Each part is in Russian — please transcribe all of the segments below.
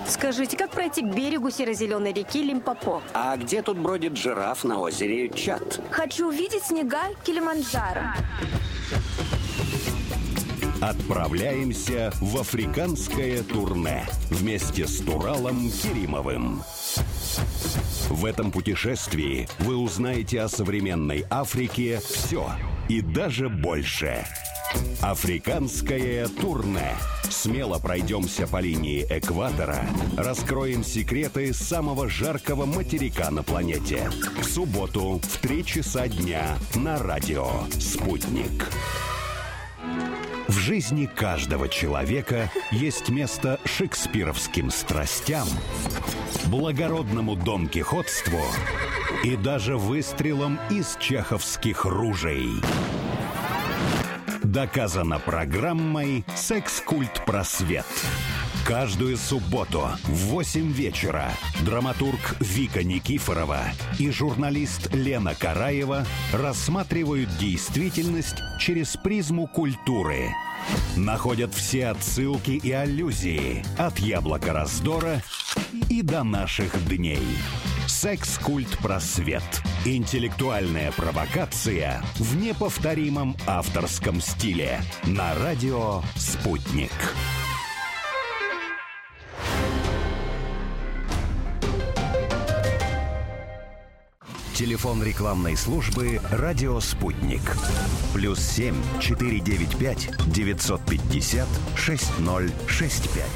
Скажите, как пройти к берегу серо-зеленой реки Лимпопо? А где тут бродит жираф на озере Чад? Хочу увидеть снега Килиманджаро. Отправляемся в африканское турне вместе с Туралом Керимовым. В этом путешествии вы узнаете о современной Африке все и даже больше. Африканское турне. Смело пройдемся по линии экватора, раскроем секреты самого жаркого материка на планете. В субботу в 3 часа дня на радио «Спутник». В жизни каждого человека есть место шекспировским страстям, благородному донкихотству и даже выстрелам из чеховских ружей. Доказано программой «Секс-культ Просвет». Каждую субботу в 8 вечера драматург Вика Никифорова и журналист Лена Караева рассматривают действительность через призму культуры. Находят все отсылки и аллюзии от «Яблока раздора» и до наших дней. «Секс-культ Просвет». Интеллектуальная провокация в неповторимом авторском стиле. На радио «Спутник». Телефон рекламной службы «Радио Спутник». +7 495 950 6065.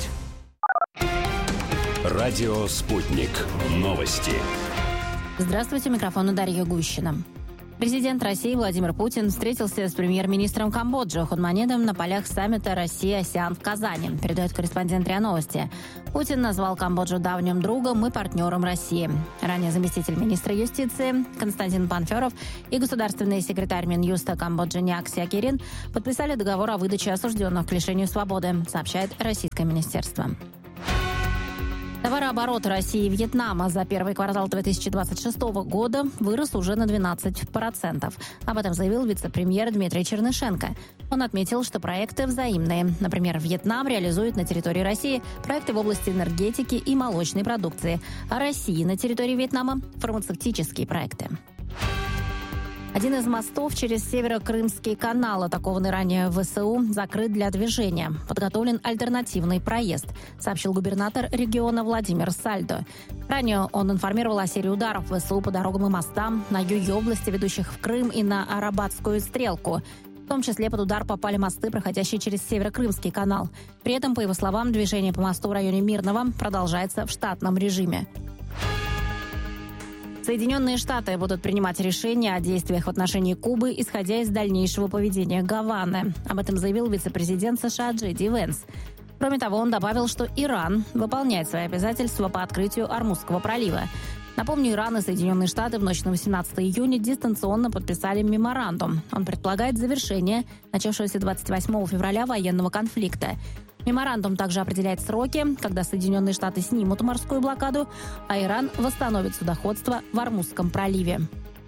Радио «Спутник». Новости. Здравствуйте, микрофон у Дарьи Гущина. Президент России Владимир Путин встретился с премьер-министром Камбоджи Хунманедом на полях саммита Россия-АСЕАН в Казани, передает корреспондент РИА Новости. Путин назвал Камбоджу давним другом и партнером России. Ранее заместитель министра юстиции Константин Панферов и государственный секретарь Минюста Камбоджи Няк Сякирин подписали договор о выдаче осужденных к лишению свободы, сообщает российское министерство. Товарооборот России и Вьетнама за первый квартал 2026 года вырос уже на 12%. Об этом заявил вице-премьер Дмитрий Чернышенко. Он отметил, что проекты взаимные. Например, Вьетнам реализует на территории России проекты в области энергетики и молочной продукции, а Россия на территории Вьетнама – фармацевтические проекты. Один из мостов через Северо-Крымский канал, атакованный ранее ВСУ, закрыт для движения. Подготовлен альтернативный проезд, сообщил губернатор региона Владимир Сальдо. Ранее он информировал о серии ударов ВСУ по дорогам и мостам на юге области, ведущих в Крым и на Арабатскую стрелку. В том числе под удар попали мосты, проходящие через Северо-Крымский канал. При этом, по его словам, движение по мосту в районе Мирного продолжается в штатном режиме. Соединенные Штаты будут принимать решения о действиях в отношении Кубы, исходя из дальнейшего поведения Гаваны. Об этом заявил вице-президент США Джей Ди Венс. Кроме того, он добавил, что Иран выполняет свои обязательства по открытию Ормузского пролива. Напомню, Иран и Соединенные Штаты в ночь на 18 июня дистанционно подписали меморандум. Он предполагает завершение начавшегося 28 февраля военного конфликта. Меморандум также определяет сроки, когда Соединенные Штаты снимут морскую блокаду, а Иран восстановит судоходство в Ормузском проливе.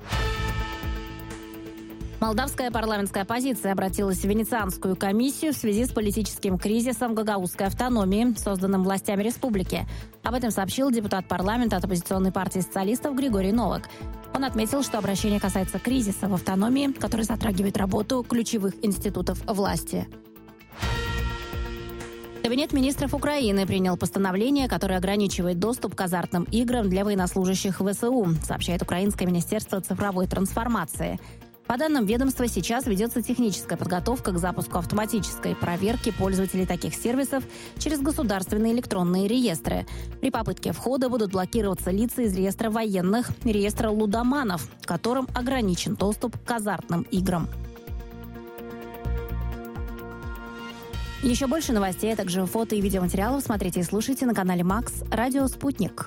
Молдавская парламентская оппозиция обратилась в Венецианскую комиссию в связи с политическим кризисом гагаузской автономии, созданным властями республики. Об этом сообщил депутат парламента от оппозиционной партии социалистов Григорий Новак. Он отметил, что обращение касается кризиса в автономии, который затрагивает работу ключевых институтов власти. Кабинет министров Украины принял постановление, которое ограничивает доступ к азартным играм для военнослужащих ВСУ, сообщает Украинское министерство цифровой трансформации. По данным ведомства, сейчас ведется техническая подготовка к запуску автоматической проверки пользователей таких сервисов через государственные электронные реестры. При попытке входа будут блокироваться лица из реестра военных и реестра лудоманов, которым ограничен доступ к азартным играм. Еще больше новостей, а также фото и видеоматериалов смотрите и слушайте на канале Макс «Радио Спутник».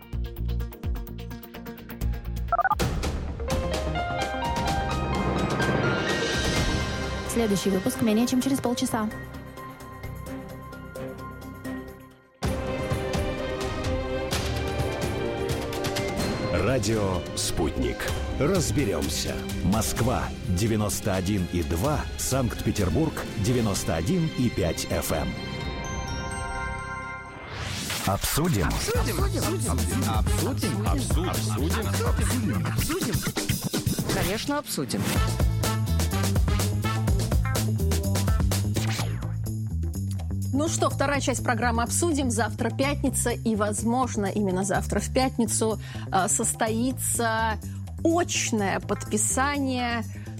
Следующий выпуск менее чем через полчаса. Радио «Спутник». Разберемся. Москва 91,2, Санкт-Петербург 91,5 FM. Обсудим. Конечно, обсудим. Ну что, вторая часть программы «Обсудим». Завтра пятница, и, возможно, именно завтра в пятницу состоится очное подписание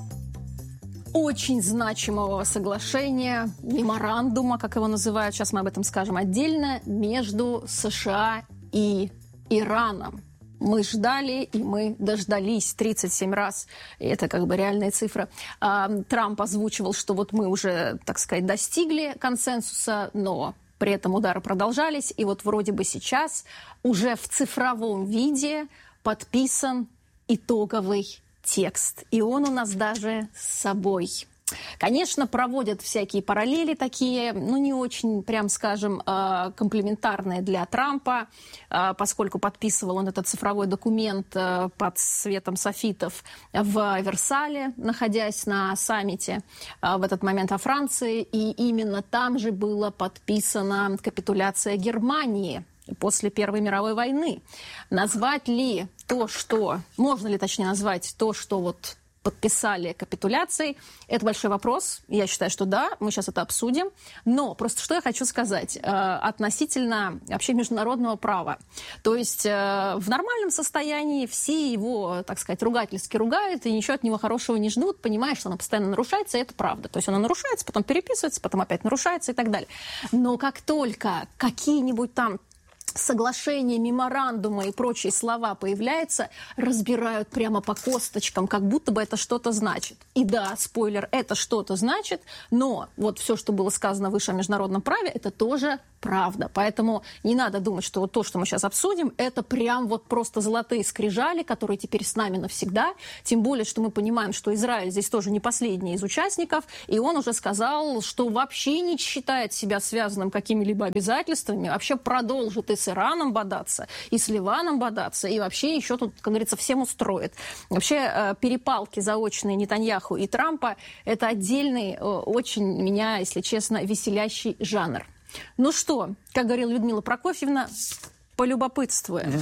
очень значимого соглашения, меморандума, как его называют, сейчас мы об этом скажем отдельно, между США и Ираном. Мы ждали, и мы дождались 37 раз. И это как бы реальная цифра. Трамп озвучивал, что вот мы уже, так сказать, достигли консенсуса, но при этом удары продолжались. И вот вроде бы сейчас уже в цифровом виде подписан итоговый текст. И он у нас даже с собой. Конечно, проводят всякие параллели такие, ну, не очень, прям скажем, комплиментарные для Трампа, поскольку подписывал он этот цифровой документ под светом софитов в Версале, находясь на саммите в этот момент во Франции, и именно там же была подписана капитуляция Германии после Первой мировой войны. Назвать ли то, что... Можно ли, точнее, назвать то, что вот подписали капитуляцией, это большой вопрос. Я считаю, что да, мы сейчас это обсудим. Но просто что я хочу сказать относительно вообще международного права. То есть в нормальном состоянии все его, так сказать, ругательски ругают и ничего от него хорошего не ждут, понимая, что оно постоянно нарушается, и это правда. То есть оно нарушается, потом переписывается, потом опять нарушается и так далее. Но как только какие-нибудь там соглашения, меморандумы и прочие слова появляются, разбирают прямо по косточкам, как будто бы это что-то значит. И да, спойлер, это что-то значит, но вот все, что было сказано выше о международном праве, это тоже правда. Поэтому не надо думать, что вот то, что мы сейчас обсудим, это прям вот просто золотые скрижали, которые теперь с нами навсегда. Тем более, что мы понимаем, что Израиль здесь тоже не последний из участников, и он уже сказал, что вообще не считает себя связанным какими-либо обязательствами, вообще продолжит и с Ираном бодаться, и с Ливаном бодаться, и вообще еще тут, как говорится, всем устроит. Вообще перепалки заочные Нетаньяху и Трампа – это отдельный, очень меня, если честно, веселящий жанр. Ну что, как говорила Людмила Прокофьевна, полюбопытствуя.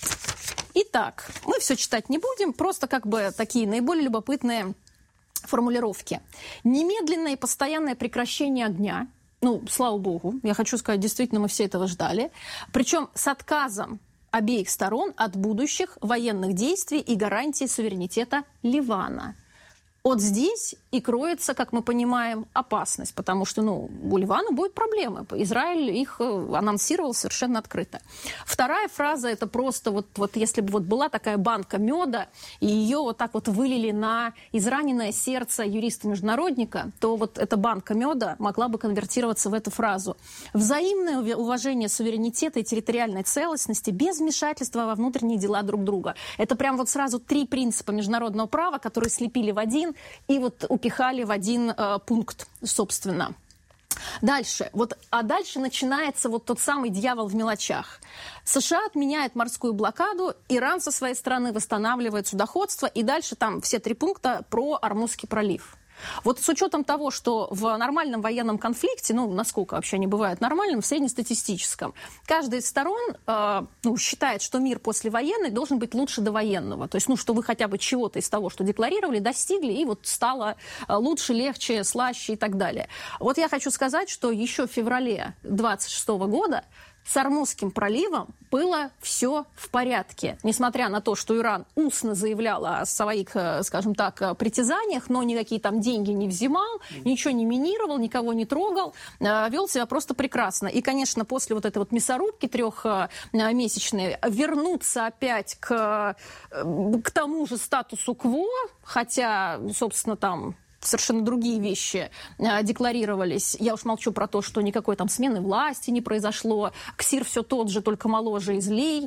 Итак, мы все читать не будем, просто как бы такие наиболее любопытные формулировки. Немедленное и постоянное прекращение огня. Ну, слава богу, я хочу сказать, действительно, мы все этого ждали. Причем с отказом обеих сторон от будущих военных действий и гарантии суверенитета Ливана. Вот здесь и кроется, как мы понимаем, опасность, потому что, у Ливана будут проблемы. Израиль их анонсировал совершенно открыто. Вторая фраза – это просто вот если бы вот была такая банка меда, и ее вот так вот вылили на израненное сердце юриста-международника, то вот эта банка меда могла бы конвертироваться в эту фразу. Взаимное уважение суверенитета и территориальной целостности без вмешательства во внутренние дела друг друга. Это прям вот сразу 3 принципа международного права, которые слепили в один и вот упихали в один пункт, собственно. Дальше. Дальше начинается вот тот самый дьявол в мелочах. США отменяет морскую блокаду, Иран со своей стороны восстанавливает судоходство, и дальше там все 3 пункта про Ормузский пролив. Вот с учетом того, что в нормальном военном конфликте, насколько вообще они бывают нормальным, в среднестатистическом, каждая из сторон считает, что мир послевоенный должен быть лучше довоенного. То есть, что вы хотя бы чего-то из того, что декларировали, достигли, и вот стало лучше, легче, слаще и так далее. Вот я хочу сказать, что еще в феврале 26 года с Ормузским проливом было все в порядке. Несмотря на то, что Иран устно заявлял о своих, скажем так, притязаниях, но никакие там деньги не взимал, ничего не минировал, никого не трогал, вел себя просто прекрасно. И, конечно, после вот этой вот мясорубки 3-месячной вернуться опять к тому же статусу кво, хотя, собственно, там совершенно другие вещи декларировались. Я уж молчу про то, что никакой там смены власти не произошло. Ксир все тот же, только моложе и злей.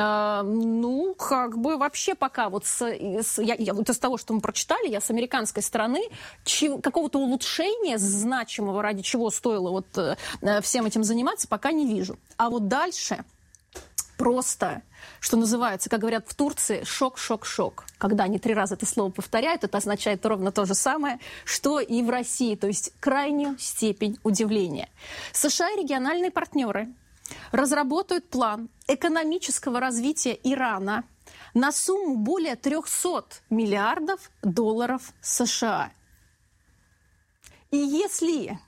Вообще пока вот из того, что мы прочитали, я с американской стороны какого-то улучшения значимого, ради чего стоило вот всем этим заниматься, пока не вижу. А вот дальше просто, что называется, как говорят в Турции, шок-шок-шок. Когда они 3 раза это слово повторяют, это означает ровно то же самое, что и в России, то есть крайнюю степень удивления. США и региональные партнеры разработают план экономического развития Ирана на сумму более 300 миллиардов долларов США. И если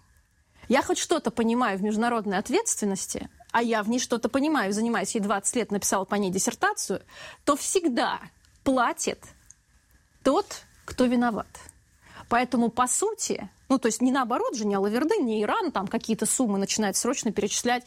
я хоть что-то понимаю в международной ответственности, а я в ней что-то понимаю, занимаюсь ей 20 лет, написала по ней диссертацию, то всегда платит тот, кто виноват. Поэтому, по сути, то есть не наоборот же, не Алаверды, не Иран, там какие-то суммы начинает срочно перечислять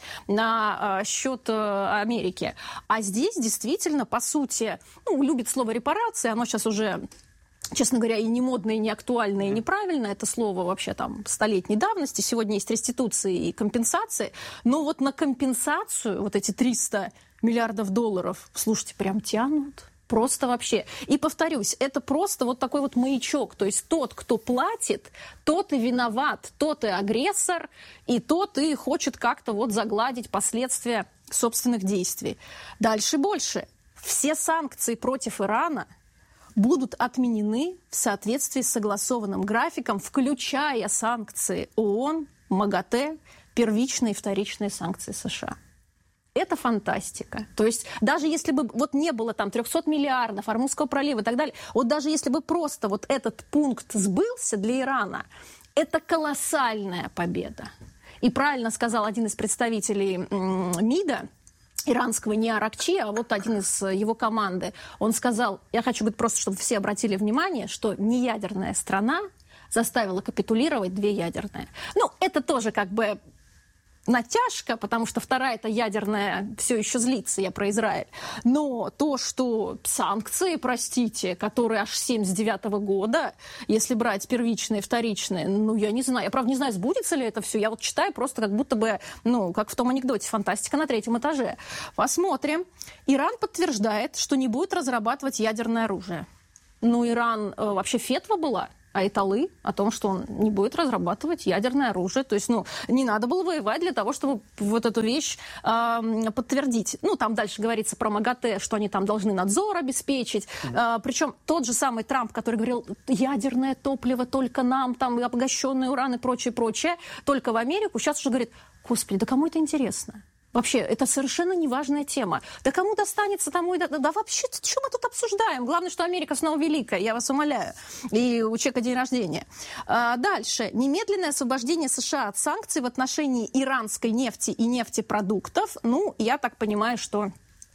на счет Америки. А здесь действительно, по сути, любит слово репарации, оно сейчас уже, честно говоря, и не модное, и не актуальное, и неправильно. Это слово вообще там столетней давности. Сегодня есть реституции и компенсации. Но вот на компенсацию вот эти 300 миллиардов долларов, слушайте, прям тянут. Просто вообще. И повторюсь, это просто вот такой вот маячок. То есть тот, кто платит, тот и виноват, тот и агрессор, и тот и хочет как-то вот загладить последствия собственных действий. Дальше больше. Все санкции против Ирана будут отменены в соответствии с согласованным графиком, включая санкции ООН, МАГАТЭ, первичные и вторичные санкции США. Это фантастика. То есть даже если бы вот не было там 300 миллиардов, Ормузского пролива и так далее, вот даже если бы просто вот этот пункт сбылся для Ирана, это колоссальная победа. И правильно сказал один из представителей МИДа, иранского, не Аракчи, а вот один из его команды. Он сказал, я хочу, говорит, просто, чтобы все обратили внимание, что неядерная страна заставила капитулировать две ядерные. Это тоже как бы натяжка, потому что вторая-то ядерная все еще злится, я про Израиль. Но то, что санкции, простите, которые аж с 1979 года, если брать первичные, вторичные, я не знаю. Я, правда, не знаю, сбудется ли это все. Я вот читаю просто как будто бы, как в том анекдоте, фантастика на 3-м этаже. Посмотрим. Иран подтверждает, что не будет разрабатывать ядерное оружие. Иран вообще фетва была. Айталы о том, что он не будет разрабатывать ядерное оружие. То есть, не надо было воевать для того, чтобы вот эту вещь подтвердить. Там дальше говорится про МАГАТЭ, что они там должны надзор обеспечить. Причем тот же самый Трамп, который говорил, ядерное топливо только нам, там обогащенный уран и прочее, только в Америку, сейчас уже говорит, господи, да кому это интересно? Вообще, это совершенно неважная тема. Да кому достанется, тому и... Да вообще, что мы тут обсуждаем? Главное, что Америка снова великая, я вас умоляю. И у человека день рождения. Дальше. Немедленное освобождение США от санкций в отношении иранской нефти и нефтепродуктов. Я так понимаю, что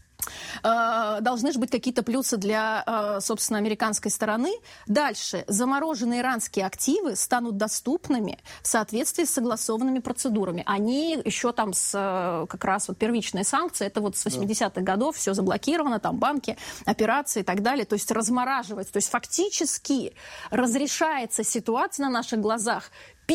должны же быть какие-то плюсы для, собственно, американской стороны. Дальше. Замороженные иранские активы станут доступными в соответствии с согласованными процедурами. Они еще там как раз первичные санкции, это вот с 80-х годов все заблокировано, там банки, операции и так далее. То есть размораживать. То есть фактически разрешается ситуация на наших глазах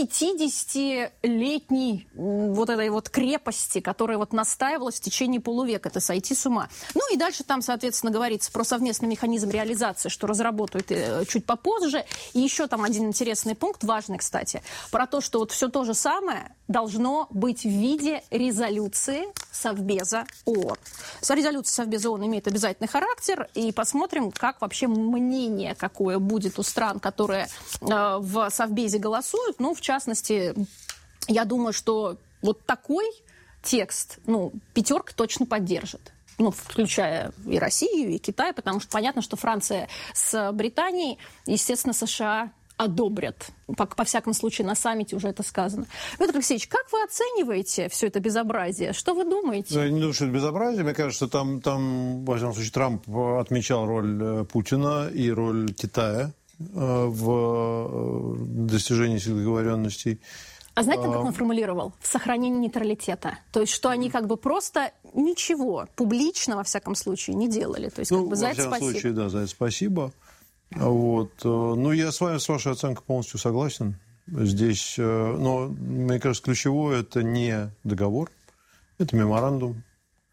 50-летней вот этой вот крепости, которая вот настаивалась в течение полувека. Это сойти с ума. И дальше там, соответственно, говорится про совместный механизм реализации, что разработают чуть попозже. И еще там один интересный пункт, важный, кстати, про то, что вот все то же самое должно быть в виде резолюции Совбеза ООН. Резолюция Совбеза ООН имеет обязательный характер, и посмотрим, как вообще мнение какое будет у стран, которые в Совбезе голосуют. В частности, я думаю, что вот такой текст, 5 точно поддержит. Включая и Россию, и Китай, потому что понятно, что Франция с Британией, естественно, США одобрят. По всякому случаю, на саммите уже это сказано. Петр Алексеевич, как вы оцениваете все это безобразие? Что вы думаете? Я не думаю, что это безобразие. Мне кажется, там во всяком случае, Трамп отмечал роль Путина и роль Китая в достижении всех договоренностей. А знаете, как он формулировал? В сохранении нейтралитета. То есть, что они как бы просто ничего публично, во всяком случае, не делали. То есть, за это спасибо. Во всяком случае, да, за это спасибо. Я с вашей оценкой полностью согласен. Здесь, мне кажется, ключевое это не договор, это меморандум.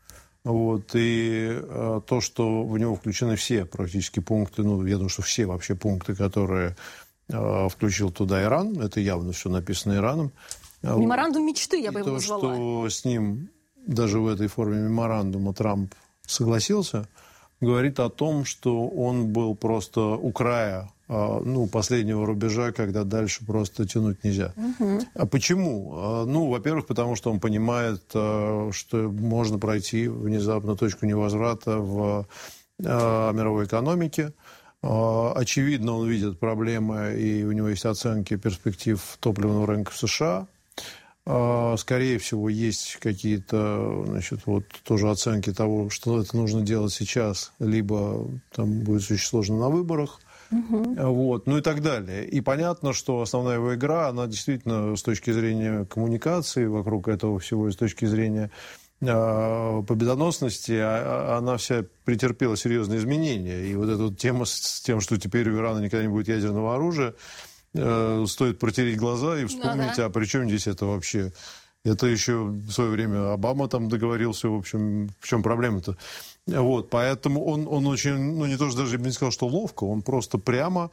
И то, что в него включены все практически пункты, я думаю, что все вообще пункты, которые включил туда Иран, это явно все написано Ираном. Меморандум мечты, я бы его назвала. То, что с ним даже в этой форме меморандума Трамп согласился, говорит о том, что он был просто у края, последнего рубежа, когда дальше просто тянуть нельзя. А почему? Во-первых, потому что он понимает, что можно пройти внезапно точку невозврата в мировой экономике. Очевидно, он видит проблемы, и у него есть оценки перспектив топливного рынка в США. Скорее всего, есть какие-то, тоже оценки того, что это нужно делать сейчас, либо там будет очень сложно на выборах. И так далее. И понятно, что основная его игра, она действительно с точки зрения коммуникации вокруг этого всего, и с точки зрения победоносности, она вся претерпела серьезные изменения. И вот эта вот тема с тем, что теперь у Ирана никогда не будет ядерного оружия, стоит протереть глаза и вспомнить, а при чем здесь это вообще? Это еще в свое время Обама там договорился, в общем, в чем проблема-то? Поэтому он очень, не то, что даже я бы не сказал, что ловко, он просто прямо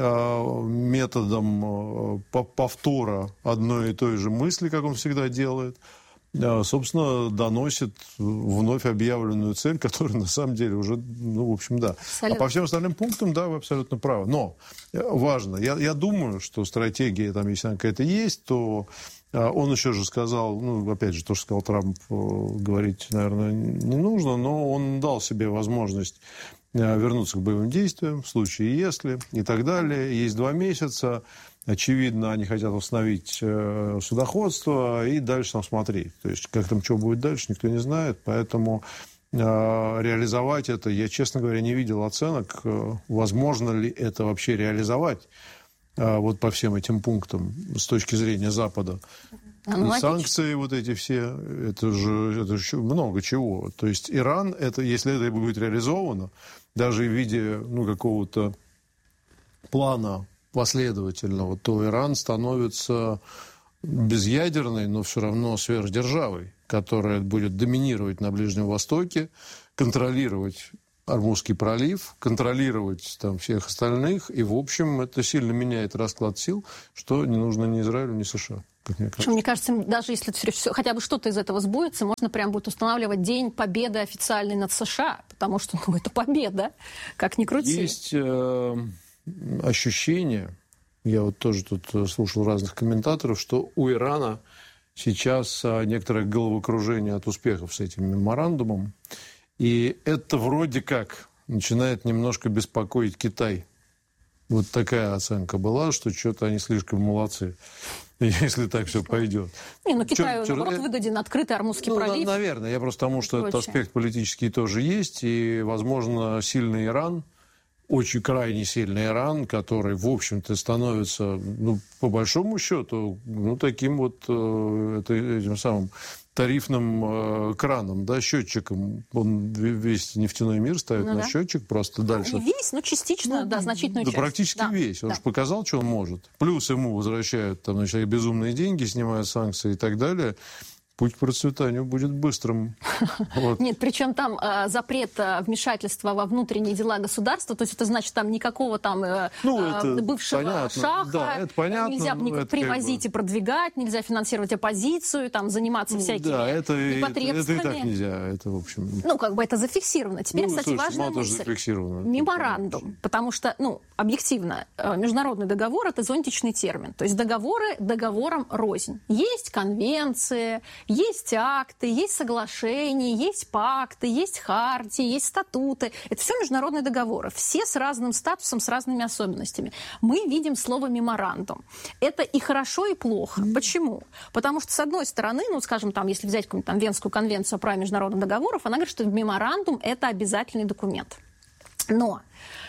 методом повтора одной и той же мысли, как он всегда делает, собственно, доносит вновь объявленную цель, которая на самом деле уже, да. А по всем остальным пунктам, да, вы абсолютно правы. Но важно, я думаю, что стратегия, там, если она какая-то есть, то он еще же сказал, опять же, то, что сказал Трамп, говорить, наверное, не нужно, но он дал себе возможность вернуться к боевым действиям в случае если и так далее. Есть 2 месяца. Очевидно, они хотят восстановить судоходство и дальше там смотреть. То есть, как там, что будет дальше, никто не знает. Поэтому реализовать это, я, честно говоря, не видел оценок. Возможно ли это вообще реализовать по всем этим пунктам с точки зрения Запада? И санкции вот эти все, это же много чего. То есть Иран, если это будет реализовано, даже в виде какого-то плана последовательного, то Иран становится безъядерной, но все равно сверхдержавой, которая будет доминировать на Ближнем Востоке, контролировать Ормузский пролив, контролировать там всех остальных. И, в общем, это сильно меняет расклад сил, что не нужно ни Израилю, ни США. Мне кажется, даже если хотя бы что-то из этого сбудется, можно прям будет устанавливать День Победы официальный над США, потому что это победа, как ни крути. Есть ощущение, я тоже тут слушал разных комментаторов, что у Ирана сейчас некоторое головокружение от успехов с этим меморандумом. И это вроде как начинает немножко беспокоить Китай. Вот такая оценка была, что что-то они слишком молодцы, если так все пойдет. Китаю, наоборот, выгоден открытый Ормузский пролив. Наверное, я просто потому, что этот аспект политический тоже есть, и, возможно, сильный Иран, очень крайне сильный Иран, который, в общем-то, становится, по большому счету, таким этим самым тарифным краном, да, счетчиком. Он весь нефтяной мир ставит на счетчик просто дальше. Не весь, но частично, значительную часть. Практически весь. Он же показал, что он может. Плюс ему возвращают безумные деньги, снимают санкции и так далее. Путь к процветанию будет быстрым. Нет, причем там запрет вмешательства во внутренние дела государства, то есть это значит, там никакого бывшего шаха, нельзя привозить и продвигать, нельзя финансировать оппозицию, там заниматься всякими непотребствами. Это и так нельзя, это в общем... это зафиксировано. Теперь, кстати, важная мысль. Меморандум, потому что, объективно, международный договор – это зонтичный термин, то есть договоры договорам рознь. Есть конвенции, есть акты, есть соглашения, есть пакты, есть хартии, есть статуты. Это все международные договоры. Все с разным статусом, с разными особенностями. Мы видим слово «меморандум». Это и хорошо, и плохо. Почему? Потому что, с одной стороны, если взять какую-нибудь Венскую конвенцию о праве международных договоров, она говорит, что меморандум – это обязательный документ. Но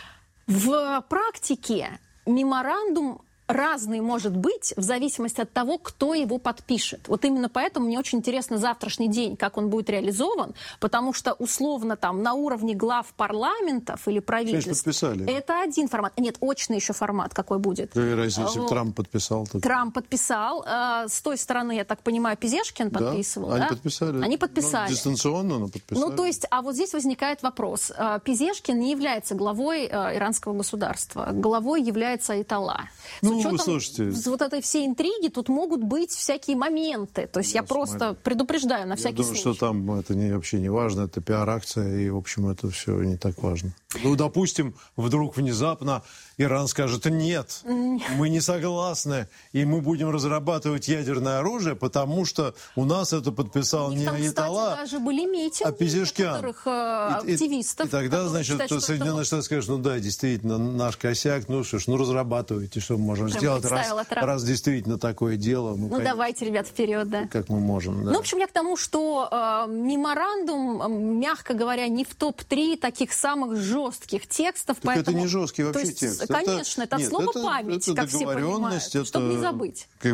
в практике меморандум разный может быть в зависимости от того, кто его подпишет. Вот именно поэтому мне очень интересно завтрашний день, как он будет реализован, потому что условно на уровне глав парламентов или правительств это один формат. Нет, очный еще формат какой будет. Если Трамп подписал. Трамп подписал. С той стороны, я так понимаю, Пезешкин подписывал. Они подписали. Они подписали. Дистанционно, но подписали. А вот здесь возникает вопрос. Пезешкин не является главой иранского государства. Главой является Айталла. вы слушаете? Вот этой всей интриги тут могут быть всякие моменты. То есть я просто предупреждаю на всякий случай. Я думаю, что там это вообще не важно, это пиар-акция, и, в общем, это все не так важно. Ну, допустим, вдруг внезапно Иран скажет: нет, мы не согласны, и мы будем разрабатывать ядерное оружие, потому что у нас это подписал не Аятолла, даже были митинги а Пезешкян. Некоторых активистов. И тогда, значит, Соединенные Штаты скажут: ну да, действительно, наш косяк, ну что ж, ну разрабатывайте, что мы можем сделать, раз действительно такое дело. Ну давайте, ребят, вперед, да. Как мы можем, да. Ну, в общем, я к тому, что меморандум, мягко говоря, не в топ-3 таких самых жестких текстов. Так поэтому... это не жесткий вообще текст. Конечно, это слово «память», как все понимают, чтобы не забыть. Как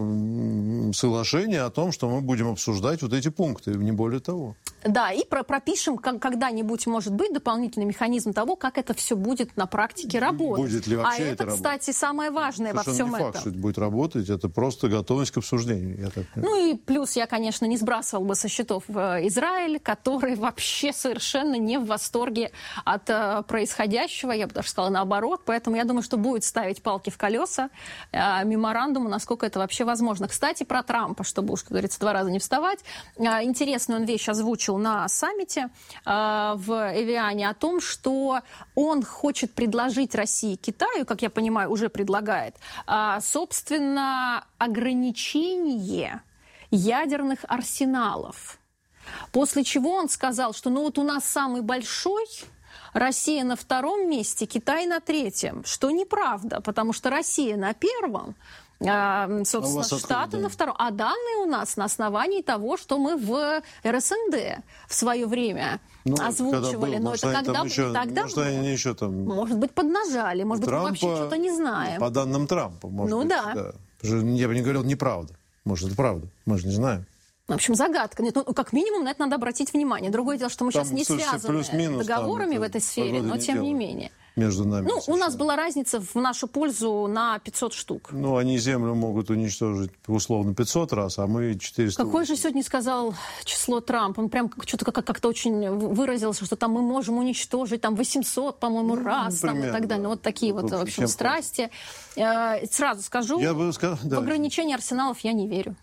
бы соглашение о том, что мы будем обсуждать вот эти пункты, не более того. Да, и пропишем когда-нибудь, может быть, дополнительный механизм того, как это все будет на практике работать. Будет ли вообще это работать? Кстати, самое важное во всем не этом. Факт, что это будет работать, это просто готовность к обсуждению. Я так понимаю. Ну и плюс я, конечно, не сбрасывал бы со счетов Израиль, который вообще совершенно не в восторге от происходящего, я бы даже сказала наоборот, поэтому я думаю, что будет ставить палки в колеса меморандуму, насколько это вообще возможно. Кстати, про Трампа, чтобы уж, как говорится, 2 раза не вставать, интересную он вещь озвучил на саммите в Эвиане о том, что он хочет предложить России и Китаю, как я понимаю, уже предлагает, собственно, ограничение ядерных арсеналов. После чего он сказал, что ну вот у нас самый большой, Россия на 2-м месте, Китай на 3-м, что неправда, потому что Россия на 1-м, собственно, Штаты на 2-м. А данные у нас на основании того, что мы в РСНД в свое время озвучивали. Но это когда может, они еще там... Может быть, поднажали, может быть, мы вообще что-то не знаем. По данным Трампа, может быть. Да. Я бы не говорил неправда. Может, это правда. Мы же не знаем. В общем, загадка. Нет, ну, как минимум, на это надо обратить внимание. Другое дело, что мы сейчас не связаны договорами в этой сфере, но тем не менее. Между нами. Ну, у нас была разница в нашу пользу на 500 штук. Ну, они Землю могут уничтожить условно 500 раз, а мы 400. Какое же сегодня сказал число Трамп? Он прям что-то как-то очень выразился, что там мы можем уничтожить там 800, по-моему, раз там, и так далее. Ну, вот такие вот, в общем, страсти. Сразу скажу, в ограничение арсеналов я не верю.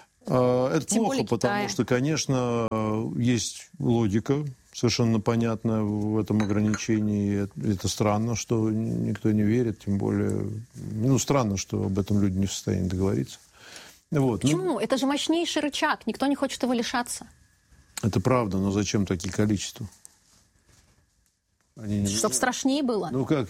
Это плохо, потому что, конечно, есть логика совершенно понятная в этом ограничении. Это странно, что никто не верит, тем более... Ну, странно, что об этом люди не в состоянии договориться. Вот. Почему? Это же мощнейший рычаг. Никто не хочет его лишаться. Это правда, но зачем такие количества? Чтобы страшнее было. Ну как?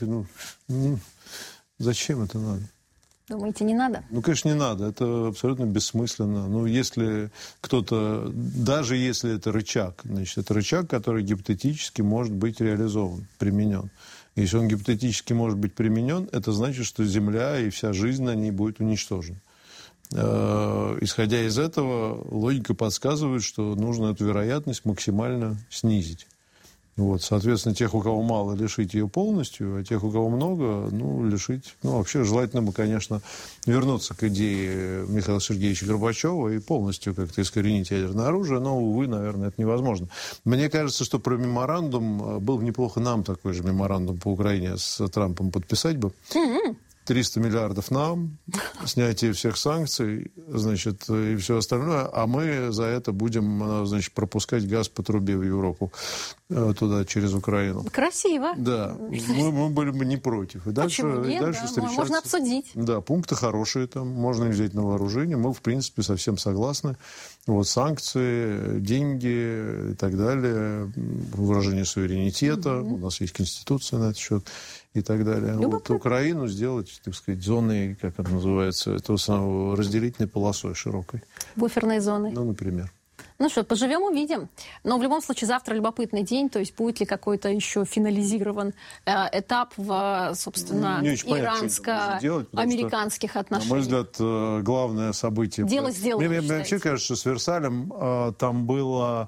Зачем это надо? Думаете, не надо? Ну, конечно, не надо. Это абсолютно бессмысленно. Ну, если кто-то... Даже если это рычаг, значит, это рычаг, который гипотетически может быть реализован, применен. Если он гипотетически может быть применен, это значит, что Земля и вся жизнь на ней будет уничтожена. Исходя из этого, логика подсказывает, что нужно эту вероятность максимально снизить. Вот, соответственно, тех, у кого мало, лишить ее полностью, а тех, у кого много, лишить. Ну, вообще, желательно бы, конечно, вернуться к идее Михаила Сергеевича Горбачева и полностью как-то искоренить ядерное оружие, но, увы, наверное, это невозможно. Мне кажется, что про меморандум было бы неплохо нам такой же меморандум по Украине с Трампом подписать бы. 300 миллиардов нам, снятие всех санкций, значит, и все остальное, а мы за это будем, значит, пропускать газ по трубе в Европу, туда, через Украину. Красиво. Да, мы были бы не против. И дальше, нет, и дальше да, встречаться. можно обсудить. Да, пункты хорошие там, можно взять на вооружение. Мы, в принципе, совсем согласны. Вот санкции, деньги и так далее, выражение суверенитета, у нас есть Конституция на этот счет и так далее. Вот Украину сделать, так сказать, зоной, как это называется, этого самого разделительной полосой широкой. Буферной зоной. Ну, например. Ну что, поживем, увидим. Но в любом случае завтра любопытный день, то есть будет ли какой-то еще финализирован этап в, собственно, иранско-американских отношениях. На мой взгляд, главное событие... Дело сделано, мне вообще кажется, что с Версалем там было...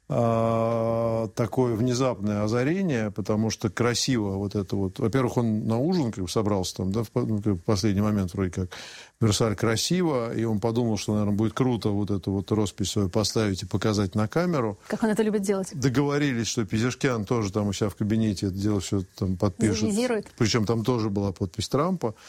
такое внезапное озарение, потому что красиво вот это вот... Во-первых, он на ужин как бы собрался там, да, в последний момент вроде как. Версаль красиво, и он подумал, что, наверное, будет круто вот эту вот роспись свою поставить и показать на камеру. Как он это любит делать. Договорились, что Пезешкян тоже там у себя в кабинете это дело все там подпишет. Завизирует. Причем там тоже была подпись Трампа.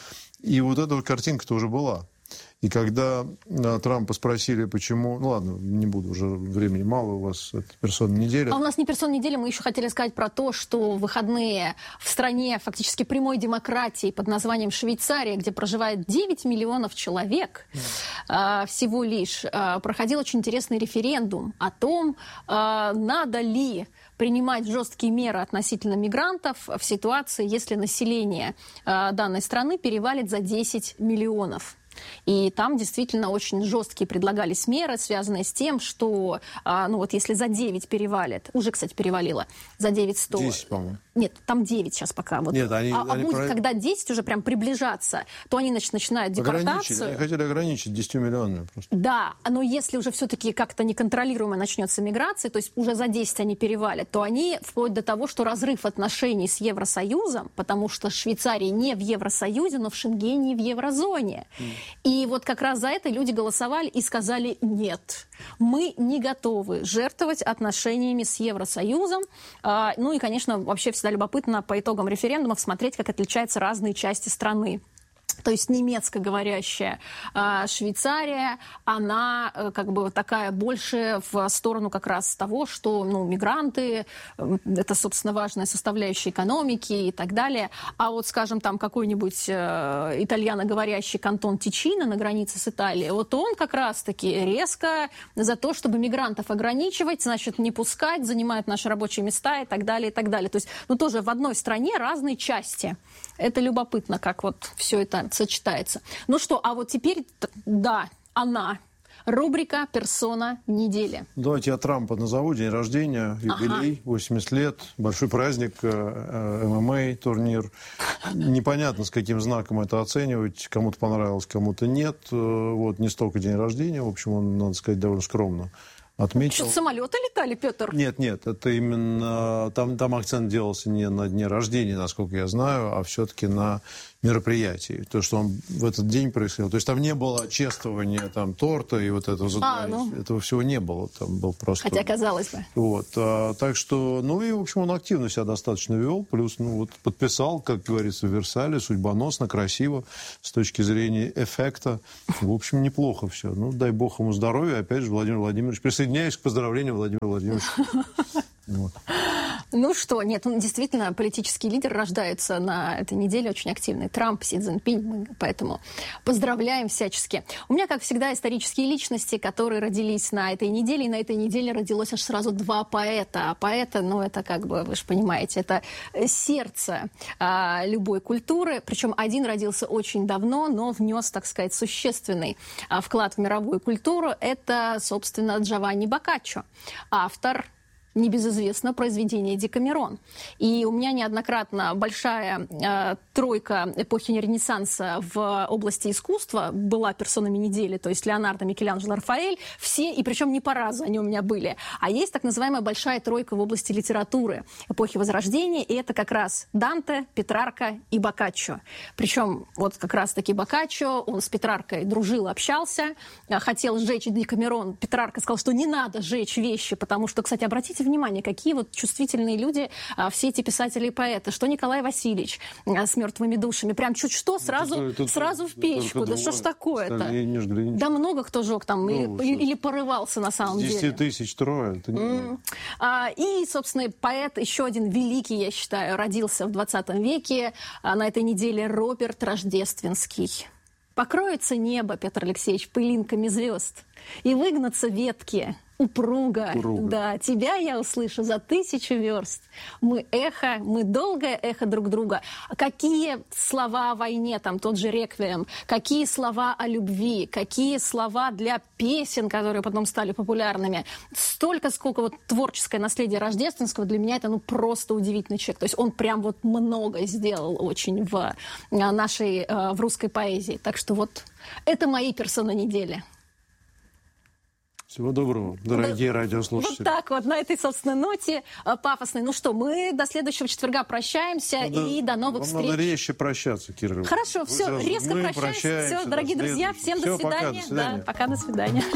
И вот эта вот картинка-то уже была. И когда Трампа спросили, почему... Ну ладно, не буду, уже времени мало, у вас это персона недели. А у нас не персона недели, мы еще хотели сказать про то, что в выходные в стране фактически прямой демократии под названием Швейцария, где проживает 9 миллионов человек, всего лишь, проходил очень интересный референдум о том, надо ли принимать жесткие меры относительно мигрантов в ситуации, если население данной страны перевалит за 10 миллионов. И там действительно очень жесткие предлагались меры, связанные с тем, что, ну вот если за 9 перевалит, уже, кстати, перевалило, за 9 100... 10, по-моему. Нет, там 9 сейчас пока. Вот. Нет, они будет, когда 10 уже прям приближаться, то они начинают депортацию. Они хотели ограничить 10 миллионами просто. Да, но если уже все-таки как-то неконтролируемо начнется миграция, то есть уже за 10 они перевалят, то они вплоть до того, что разрыв отношений с Евросоюзом, потому что Швейцария не в Евросоюзе, но в Шенгене и в еврозоне. И вот как раз за это люди голосовали и сказали: нет, мы не готовы жертвовать отношениями с Евросоюзом. Ну и, конечно, вообще всегда любопытно по итогам референдумов смотреть, как отличаются разные части страны. То есть немецкоговорящая Швейцария, она как бы такая больше в сторону как раз того, что мигранты – это, собственно, важная составляющая экономики и так далее. А вот, скажем, там какой-нибудь итальяноговорящий кантон Тичино на границе с Италией, вот он как раз-таки резко за то, чтобы мигрантов ограничивать, значит, не пускать, занимают наши рабочие места и так далее, и так далее. То есть, тоже в одной стране разные части. Это любопытно, как вот все это сочетается. Ну что, а вот теперь, да, она. Рубрика «Персона недели». Давайте я Трампа назову. День рождения, юбилей, 80 лет, большой праздник, ММА, турнир. Непонятно, с каким знаком это оценивать. Кому-то понравилось, кому-то нет. Вот не столько день рождения. В общем, он, надо сказать, довольно скромно отметил. Что, самолеты летали, Петр? Нет, это именно... Там акцент делался не на дне рождения, насколько я знаю, а все-таки на мероприятии. То, что он в этот день происходило. То есть там не было чествования торта и вот этого этого всего не было. Там был просто... Хотя, казалось бы. Вот. Так что, и, в общем, он активно себя достаточно вел. Плюс, подписал, как говорится, в Версале, судьбоносно, красиво, с точки зрения эффекта. В общем, неплохо все. Дай бог ему здоровья. Опять же, Владимир Владимирович, присоединяюсь к поздравлениям Владимира Владимировича. Вот. Ну что, нет, действительно, политический лидер рождается на этой неделе очень активный. Трамп, Си Цзиньпинь, мы поэтому поздравляем всячески. У меня, как всегда, исторические личности, которые родились на этой неделе, и на этой неделе родилось аж сразу 2 поэта. А поэта, это как бы, вы же понимаете, это сердце любой культуры. Причем один родился очень давно, но внес, так сказать, существенный вклад в мировую культуру. Это, собственно, Джованни Боккаччо, автор небезызвестное произведение «Декамерон». И у меня неоднократно большая тройка эпохи Ренессанса в области искусства была персонами недели, то есть Леонардо, Микеланджело, Рафаэль, все, и причем не по разу они у меня были. А есть так называемая большая тройка в области литературы эпохи Возрождения, и это как раз Данте, Петрарка и Боккаччо. Причем вот как раз-таки Боккаччо, он с Петраркой дружил, общался, хотел сжечь Декамерон. Петрарка сказал, что не надо сжечь вещи, потому что, кстати, обратите внимание, какие вот чувствительные люди все эти писатели и поэты. Что Николай Васильевич с «Мертвыми душами». Прям чуть что, сразу в печку. Да что ж такое-то? Да много кто жег там или порывался на самом деле. 10 тысяч трое. И, собственно, поэт, еще один великий, я считаю, родился в 20 веке. На этой неделе Роберт Рождественский. Покроется небо, Петр Алексеевич, пылинками звезд, и выгнутся ветки упруго. Да, тебя я услышу за 1000 верст. Мы долгое эхо друг друга. Какие слова о войне, там тот же «Реквием», какие слова о любви, какие слова для песен, которые потом стали популярными. Столько, сколько вот творческое наследие Рождественского, для меня это просто удивительный человек. То есть он прям вот много сделал очень в нашей, в русской поэзии. Так что вот это мои персоны недели. Всего доброго, дорогие радиослушатели. Вот так вот, на этой, собственно, ноте пафосной. Ну что, мы до следующего четверга прощаемся и до новых встреч. Надо резче прощаться, Кира. Хорошо, все, резко прощаемся. Все, дорогие друзья, всем до свидания. Да, пока, до свидания.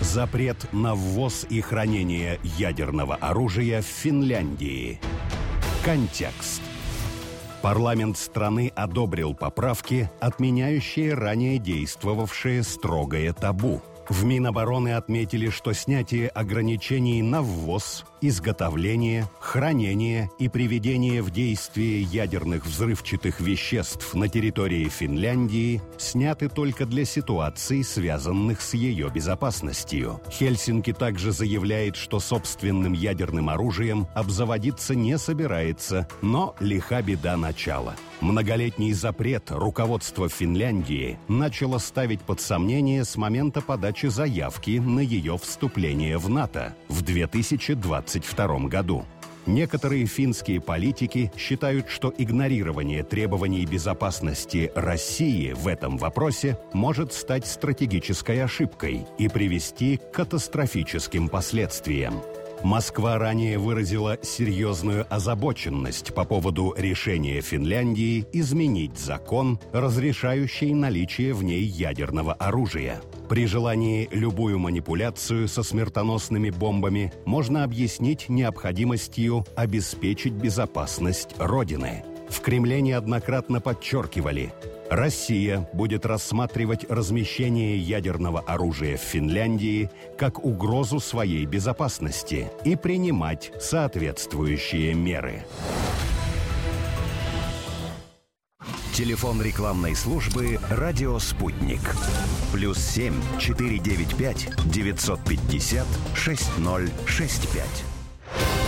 Запрет на ввоз и хранение ядерного оружия в Финляндии. Контекст. Парламент страны одобрил поправки, отменяющие ранее действовавшее строгое табу. В Минобороны отметили, что снятие ограничений на ввоз, изготовление, хранение и приведение в действие ядерных взрывчатых веществ на территории Финляндии сняты только для ситуаций, связанных с ее безопасностью. Хельсинки также заявляет, что собственным ядерным оружием обзаводиться не собирается, но лиха беда начала. Многолетний запрет руководство Финляндии начало ставить под сомнение с момента подачи заявки на ее вступление в НАТО в 2022 году. Некоторые финские политики считают, что игнорирование требований безопасности России в этом вопросе может стать стратегической ошибкой и привести к катастрофическим последствиям. Москва ранее выразила серьезную озабоченность по поводу решения Финляндии изменить закон, разрешающий наличие в ней ядерного оружия. При желании любую манипуляцию со смертоносными бомбами можно объяснить необходимостью обеспечить безопасность Родины. В Кремле неоднократно подчеркивали: Россия будет рассматривать размещение ядерного оружия в Финляндии как угрозу своей безопасности и принимать соответствующие меры. Телефон рекламной службы «Радио Спутник». +7 495 950 6065.